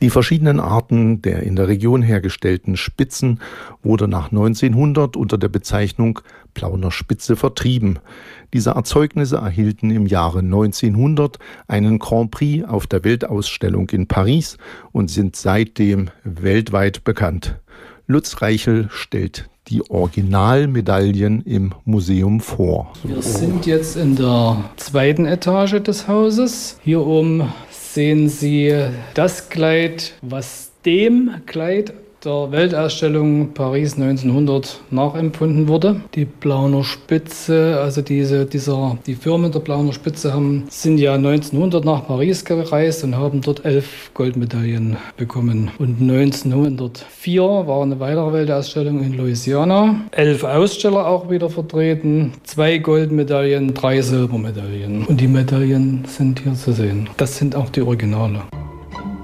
Die verschiedenen Arten der in der Region hergestellten Spitzen wurde nach 1900 unter der Bezeichnung Plauner Spitze vertrieben. Diese Erzeugnisse erhielten im Jahre 1900 einen Grand Prix auf der Weltausstellung in Paris und sind seitdem weltweit bekannt. Lutz Reichel stellt die Originalmedaillen im Museum vor. Wir sind jetzt in der zweiten Etage des Hauses. Hier oben sehen Sie das Kleid, was dem Kleid der Weltausstellung Paris 1900 nachempfunden wurde. Die Plauner Spitze, also die Firmen der Plauner Spitze sind ja 1900 nach Paris gereist und haben dort 11 Goldmedaillen bekommen. Und 1904 war eine weitere Weltausstellung in Louisiana. 11 Aussteller auch wieder vertreten, 2 Goldmedaillen, 3 Silbermedaillen. Und die Medaillen sind hier zu sehen. Das sind auch die Originale.